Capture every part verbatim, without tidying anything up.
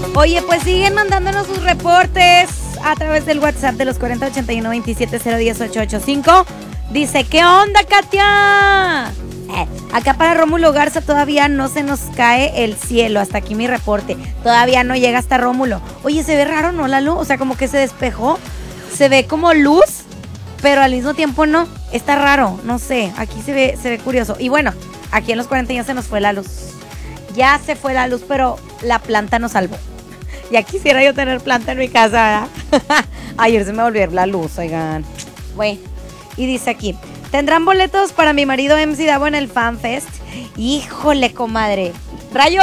Oye, pues siguen mandándonos sus reportes a través del WhatsApp de los cuarenta ochenta y uno veintisiete cero diez ocho ocho cinco. Dice, ¿qué onda, Katia? Eh, acá para Rómulo Garza todavía no se nos cae el cielo. Hasta aquí mi reporte. Todavía no llega hasta Rómulo. Oye, se ve raro, ¿no, Lalo? O sea, como que se despejó. Se ve como luz, pero al mismo tiempo no. Está raro, no sé. Aquí se ve, se ve curioso. Y bueno, aquí en los cuarenta ya se nos fue la luz. Ya se fue la luz, pero la planta nos salvó. Ya quisiera yo tener planta en mi casa, ¿verdad? Ayer se me volvió la luz, oigan. Bueno, y dice aquí, ¿tendrán boletos para mi marido M C Davo en el FanFest? Híjole, comadre. ¡Rayo!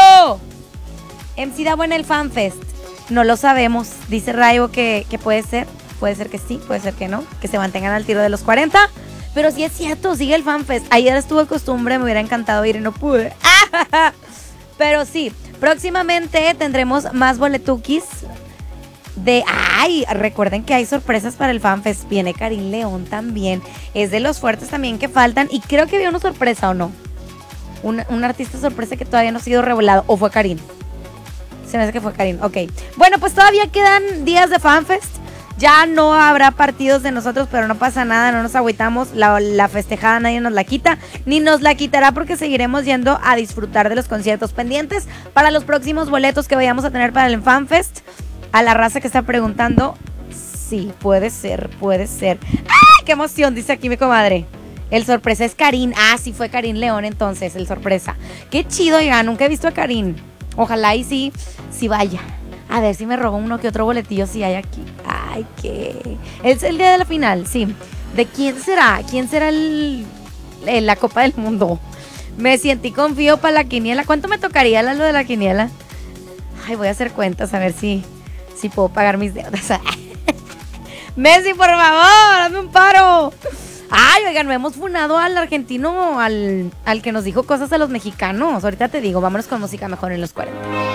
M C Davo en el FanFest. No lo sabemos. Dice Rayo que, que puede ser. Puede ser que sí, puede ser que no. Que se mantengan al tiro de los cuarenta. Pero sí es cierto, sigue el FanFest. Ayer estuve costumbre, me hubiera encantado ir y no pude. Pero sí, próximamente tendremos más boletuquis de... ¡Ay! Recuerden que hay sorpresas para el FanFest. Viene Karim León también. Es de los fuertes también que faltan. Y creo que había una sorpresa, ¿o no? Un, un artista sorpresa que todavía no ha sido revelado. ¿O fue Karim? Se me hace que fue Karim. Ok. Bueno, pues todavía quedan días de FanFest. Ya no habrá partidos de nosotros, pero no pasa nada, no nos agüitamos. La, la festejada nadie nos la quita, ni nos la quitará, porque seguiremos yendo a disfrutar de los conciertos pendientes para los próximos boletos que vayamos a tener para el FanFest. A la raza que está preguntando, sí, puede ser, puede ser. ¡Ay, qué emoción! Dice aquí mi comadre. El sorpresa es Karim. Ah, sí, fue Karim León entonces, el sorpresa. Qué chido, ya, nunca he visto a Karim. Ojalá y sí, sí vaya. A ver si me robo uno que otro boletillo si hay aquí. Ay, qué... Es el día de la final, sí. ¿De quién será? ¿Quién será el, el la Copa del Mundo? Me sentí confío para la quiniela. ¿Cuánto me tocaría lo de la quiniela? Ay, voy a hacer cuentas a ver si, si puedo pagar mis deudas. Messi, por favor, hazme un paro. Ay, oigan, no hemos funado al argentino, al, al que nos dijo cosas a los mexicanos. Ahorita te digo, vámonos con música mejor en los cuarenta.